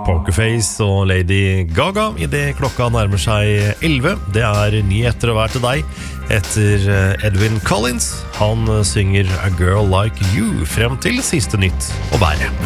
Pokerface og Lady Gaga I det klokka nærmer seg 11. Det nyheter å være til deg etter Edwin Collins. Han synger A Girl Like You frem til siste nytt og været.